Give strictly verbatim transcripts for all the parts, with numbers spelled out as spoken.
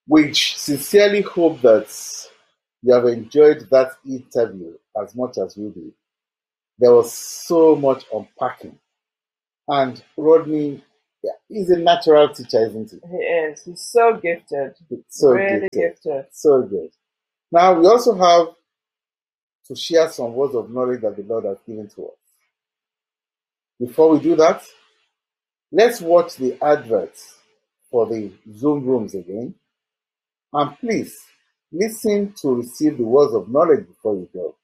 We sincerely hope that you have enjoyed that interview as much as we did. There was so much unpacking. And Rodney, yeah, he's a natural teacher, isn't he? He is. He's so gifted. So really gifted. gifted. So good. Now, we also have to share some words of knowledge that the Lord has given to us. Before we do that, let's watch the adverts for the Zoom rooms again. And please, listen to receive the words of knowledge before you go.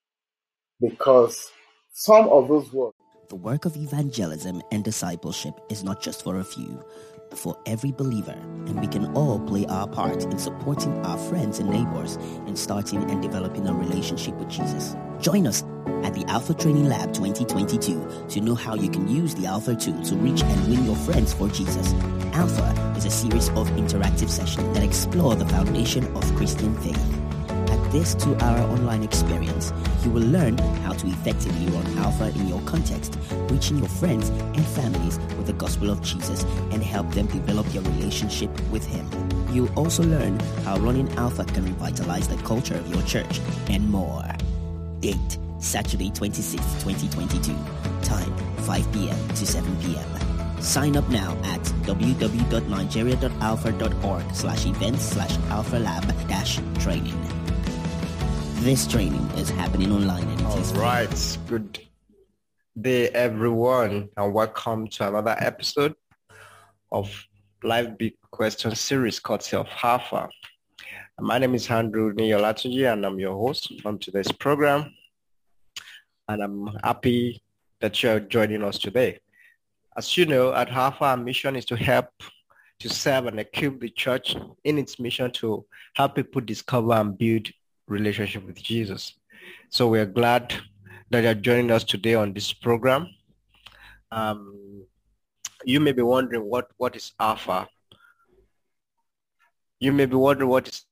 Because some of those words... The work of evangelism and discipleship is not just for a few, but for every believer, and we can all play our part in supporting our friends and neighbors in starting and developing a relationship with Jesus. Join us at the Alpha Training Lab twenty twenty-two to know how you can use the Alpha tool to reach and win your friends for Jesus. Alpha is a series of interactive sessions that explore the foundation of Christian faith. At this two-hour online experience, you will learn how to effectively run Alpha in your context, reaching your friends and families with the gospel of Jesus and help them develop your relationship with Him. You'll also learn how running Alpha can revitalize the culture of your church and more. Date, Saturday twenty-sixth, twenty twenty-two. Time, five p.m. to seven p.m. Sign up now at www.nigeria.alpha.org slash events slash alpha lab dash training. This training is happening online. And All right. Good day, everyone, and welcome to another episode of Live Big Question Series, courtesy of Alpha. My name is Andrew Niyolatunji, and I'm your host on today's program. And I'm happy that you're joining us today. As you know, at Alpha, our mission is to help to serve and equip the church in its mission to help people discover and build relationship with Jesus. So we're glad that you're joining us today on this program. Um, you may be wondering what, what is Alpha? You may be wondering what is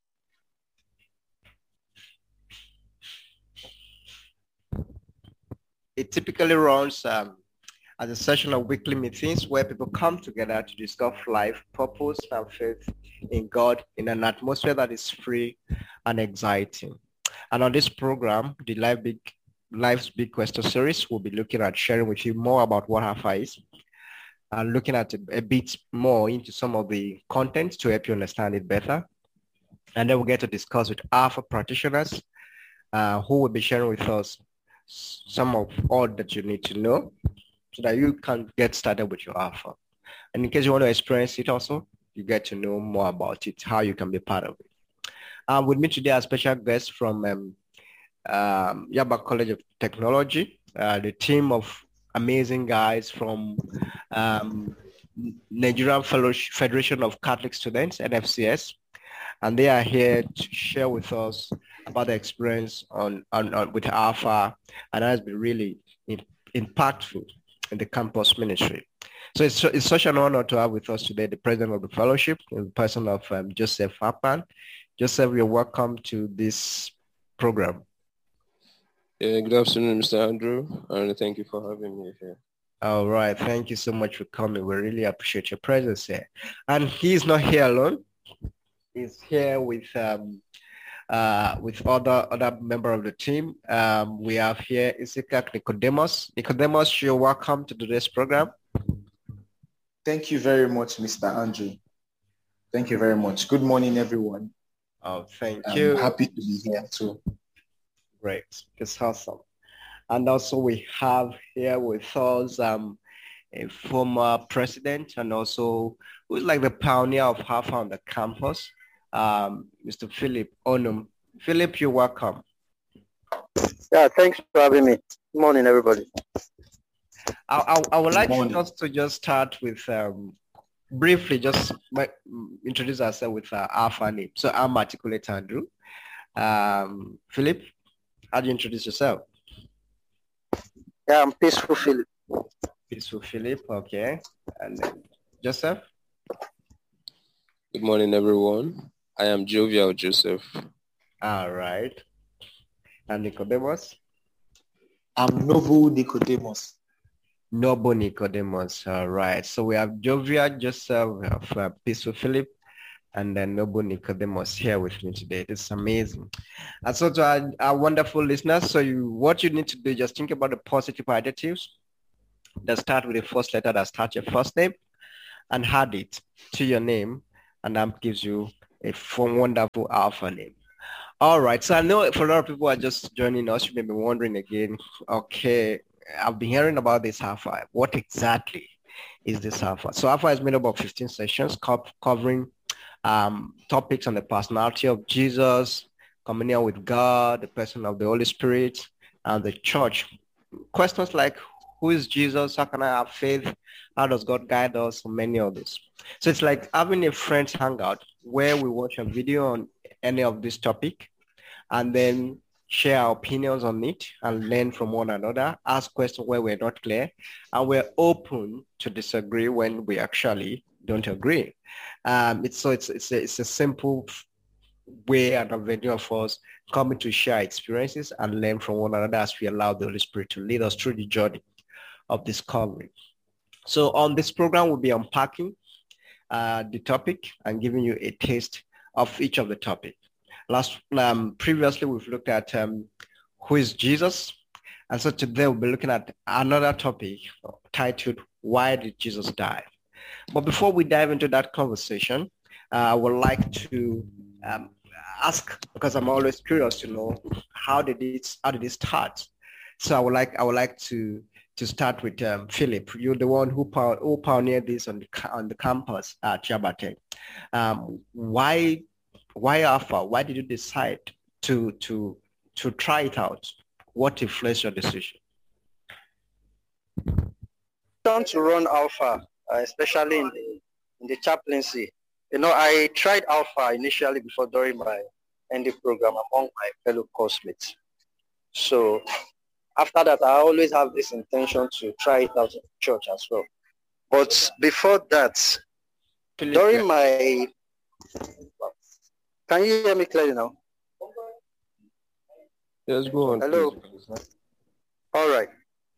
It typically runs um, as a session of weekly meetings where people come together to discuss life, purpose, and faith in God in an atmosphere that is free and exciting. And on this program, the Live Big, Life's Big Question series, we'll be looking at sharing with you more about what Alpha is and looking at a, a bit more into some of the content to help you understand it better. And then we'll get to discuss with Alpha practitioners uh, who will be sharing with us some of all that you need to know so that you can get started with your Alpha. And in case you want to experience it also, you get to know more about it, how you can be part of it. Um, with me today are special guests from um, um, Yaba College of Technology, uh, the team of amazing guys from um, Nigerian Federation of Catholic Students, N F C S, and they are here to share with us about the experience on, on, on with Alpha, and that has been really in, impactful in the campus ministry. So it's, it's such an honor to have with us today the president of the fellowship, in the person of um, Joseph Apan. Joseph, you're welcome to this program. Yeah, good afternoon, Mister Andrew, and thank you for having me here. All right, thank you so much for coming. We really appreciate your presence here. And he's not here alone. He's here with um, uh, with other other member of the team. Um, we have here Isikak Nicodemus. Nicodemus, you're welcome to today's program. Thank you very much, Mister Andrew. Thank you very much. Good morning, everyone. Oh, thank I'm you. happy to be here too. Great. It's awesome. And also we have here with us um, a former president and also who's like the pioneer of Alpha on the campus, um, Mister Philip Onum. Philip, you're welcome. Yeah, thanks for having me. Good morning, everybody. I, I, I would like us to just start with um, briefly just introduce ourselves with uh, Alpha name. So I'm Articulate Andrew. Um, Philip, how do you introduce yourself? Yeah, I'm Peaceful Philip. Peaceful Philip, okay. And then Joseph? Good morning, everyone. I am Jovial Joseph. All right. And Nicodemus? I'm Noble Nicodemus. Noble Nicodemus, all right. So we have Jovial Joseph, we have uh, Peaceful Philip, and then Noble Nicodemus here with me today. This is amazing. And so to our, our wonderful listeners, so you what you need to do, just think about the positive adjectives that start with the first letter that starts your first name and add it to your name, and that gives you a fun, wonderful alpha name. All right, so I know for a lot of people who are just joining us, you may be wondering again, okay, I've been hearing about this alpha. What exactly is this alpha? So alpha is made up of fifteen sessions co- covering um, topics on the personality of Jesus, communion with God, the person of the Holy Spirit, and the church. Questions like, who is Jesus? How can I have faith? How does God guide us? Many of this. So it's like having a friends hangout where we watch a video on any of this topic and then share our opinions on it and learn from one another, ask questions where we're not clear, and we're open to disagree when we actually don't agree. Um, it's, so it's, it's, a, it's a simple way and avenue for us coming to share experiences and learn from one another as we allow the Holy Spirit to lead us through the journey of discovery. So on this program, we'll be unpacking uh, the topic and giving you a taste of each of the topic. Last, um, previously, we've looked at um, who is Jesus? And so today we'll be looking at another topic titled, why did Jesus die? But before we dive into that conversation, uh, I would like to um, ask, because I'm always curious to know, how did it, how did it start? So I would like, I would like to to start with um, Philip. You're the one who, who pioneered this on the on the campus at Jabatech. Um, why why Alpha? Why did you decide to to to try it out? What influenced your decision? Turn to run Alpha, uh, especially in the, in the chaplaincy. You know, I tried Alpha initially before during my N D program among my fellow coursemate. So after that, I always have this intention to try it out in the church as well. But before that, Philip, during yeah. my... Can you hear me clearly now? Yes, go on. Hello. Please. All right.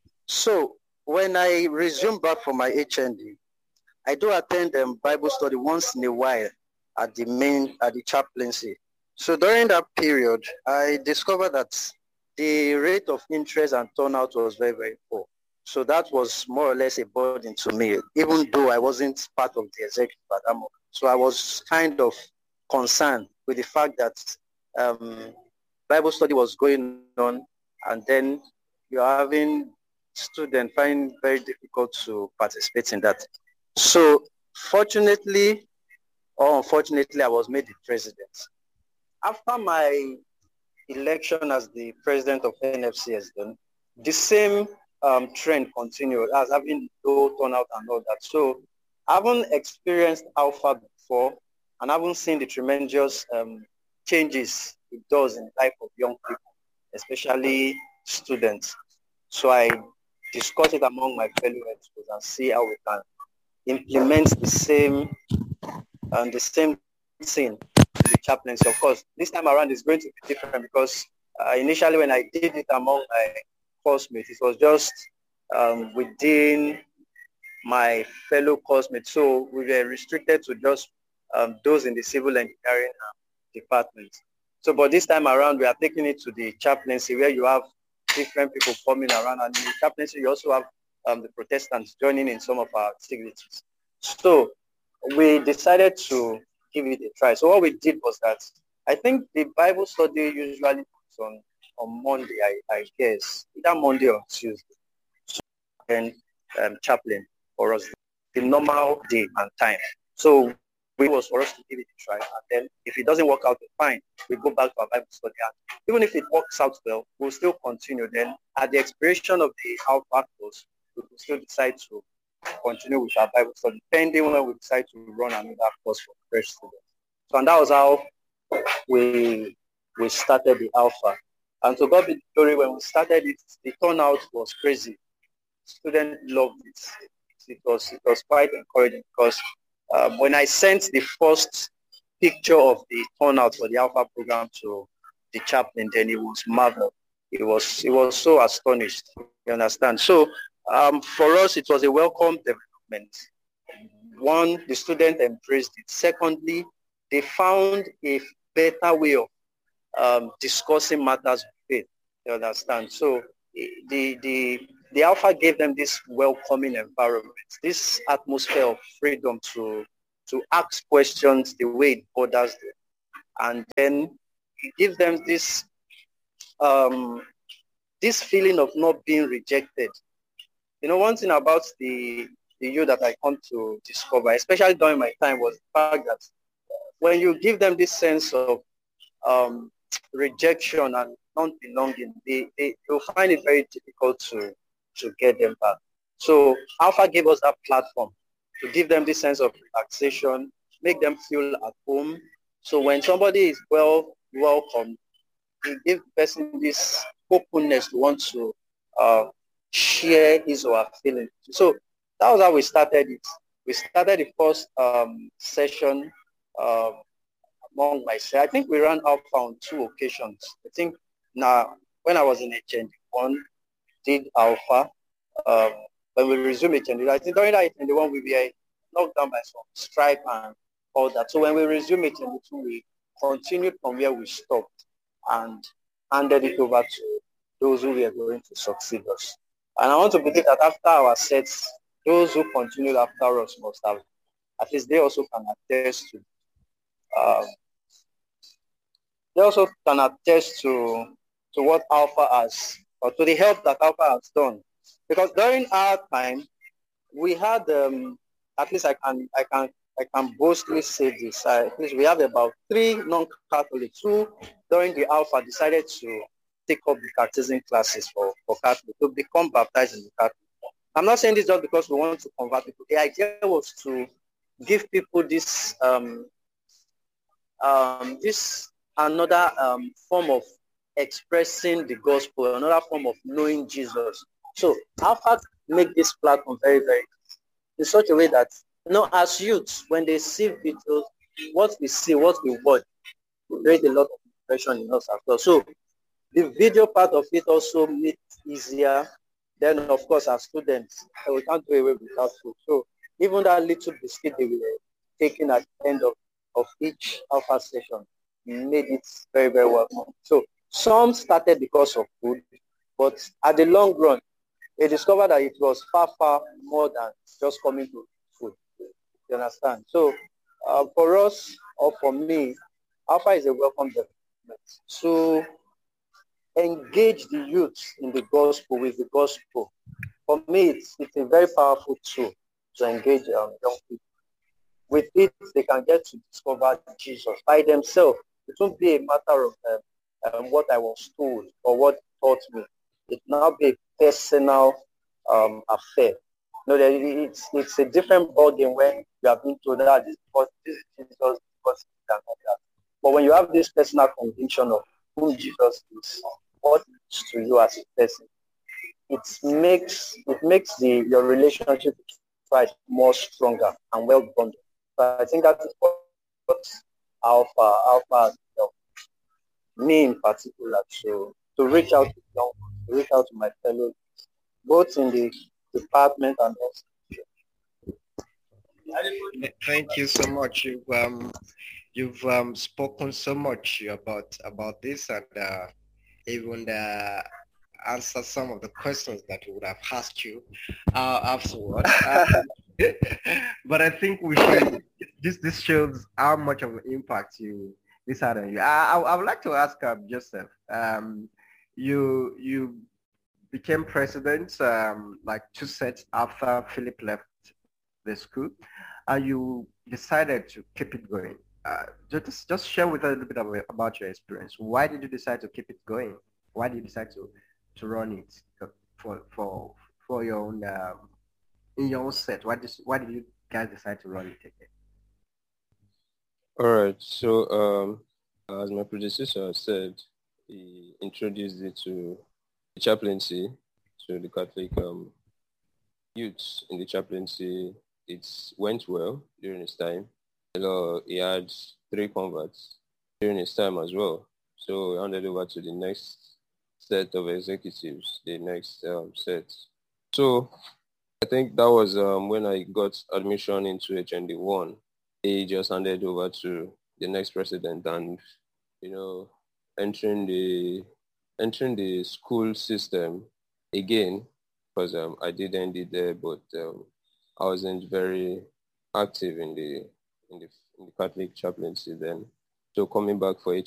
So when I resume back for my H N D, I do attend um, Bible study once in a while at the main, at the chaplaincy. So during that period, I discovered that the rate of interest and turnout was very, very poor. So that was more or less a burden to me, even though I wasn't part of the executive at that moment. So I was kind of concerned with the fact that um, Bible study was going on, and then you're having students find it very difficult to participate in that. So fortunately, or unfortunately, I was made the president. After my election as the president of N F C S, then the same um, trend continued as having low turnout and all that. So I haven't experienced Alpha before, and I haven't seen the tremendous um, changes it does in the life of young people, especially students. So I discuss it among my fellow experts and see how we can implement the same and the same thing. The chaplaincy. Of course, this time around is going to be different because uh, initially when I did it among my coursemate, it was just um, within my fellow coursemate. So we were restricted to just um, those in the civil engineering department. So, but this time around, we are taking it to the chaplaincy where you have different people coming around, and in the chaplaincy, you also have um, the Protestants joining in some of our activities. So we decided to give it a try. So what we did was that I think the Bible study usually comes on, on Monday, I, I guess, either Monday or Tuesday. So, and um, chaplain for us, the normal day and time. So it was for us to give it a try. And then if it doesn't work out, fine. We go back to our Bible study. And even if it works out well, we'll still continue. Then at the expiration of the Alpha course, we will still decide to continue with our Bible study, pending when we decide to run another course for fresh students. So and that was how we we started the Alpha. And to God be the glory, when we started it, the turnout was crazy. Students loved it. It was it was quite encouraging because um, when I sent the first picture of the turnout for the Alpha program to the chaplain, then it was marvelous. It was it was so astonished. You understand? So um, for us, it was a welcome development. One, the student embraced it. Secondly, they found a better way of um, discussing matters of faith. You understand? So the the the Alpha gave them this welcoming environment, this atmosphere of freedom to to ask questions the way it borders them, and then give them this um, this feeling of not being rejected. You know, one thing about the the you that I come to discover, especially during my time, was the fact that when you give them this sense of um, rejection and non-belonging, they, they will find it very difficult to, to get them back. So Alpha gave us that platform to give them this sense of relaxation, make them feel at home. So when somebody is well welcomed, we give the person this openness to want to uh, share his or her feelings. So that was how we started it. We started the first um, session uh, among myself. I think we ran Alpha on two occasions. I think now when I was in H N D one, did Alpha. Um, when we resumed H N D, I think during that H N D one we were knocked down by some strike and all that. So when we resumed H N D two, we continued from where we stopped and handed it over to those who were going to succeed us. And I want to believe that after our sets, those who continued after us must have, at least they also can attest to, um, they also can attest to, to what Alpha has, or to the help that Alpha has done. Because during our time, we had, um, at least I can, I can, I can boastfully say this, uh, at least we have about three non-Catholics who, during the Alpha, decided to take up the catechism classes for, for Catholics, to become baptized in the Catholic. I'm not saying this just because we want to convert people. The idea was to give people this um, um, this another um, form of expressing the gospel, another form of knowing Jesus. So Alpha make this platform very, very in such a way that, you know, as youths, when they see videos, what we see, what we watch, we create a lot of impression in us as well. So the video part of it also makes it easier. Then, of course, as students, we can't do away without food. So even that little biscuit they were taking at the end of, of each Alpha session made it very, very welcome. So some started because of food, but at the long run, they discovered that it was far, far more than just coming to food. You understand? So uh, for us, or for me, Alpha is a welcome development. So engage the youth in the gospel with the gospel. For me, it's, it's a very powerful tool to engage um, young people. With it, they can get to discover Jesus by themselves. It won't be a matter of um, um, what I was told or what taught me. It now be a personal um, affair. You know, it's it's a different ballgame when you have been told that this is Jesus, because that. But when you have this personal conviction of who Jesus is, what it is to you as a person, it makes it makes the your relationship with Christ more stronger and well bonded. So I think that is what Alpha Alpha you know, me in particular to to reach out to young, to reach out to my fellows, both in the department and also. Thank you so much. You've um, you've um, spoken so much about about this and uh, even uh, answered some of the questions that we would have asked you uh, afterward. Uh, but I think we should. This this shows how much of an impact you this had on you. I I, I would like to ask uh, Joseph. Um, you you became president um, like two sets after Philip left the school, and you decided to keep it going. Uh, just just share with us a little bit about, about your experience. Why did you decide to keep it going? Why did you decide to, to run it for for for your own um, in your own set? Why did why did you guys decide to run it again? All right. So um, as my predecessor said, he introduced it to the chaplaincy, to the Catholic um, youths in the chaplaincy. It went well during his time. He had three converts during his time as well. So we handed over to the next set of executives, the next um, set. So I think that was um, when I got admission into H N D one. He just handed over to the next president, and you know, entering the entering the school system again, because um, I did end it there, but um, I wasn't very active in the in the in the Catholic chaplaincy then. So coming back for H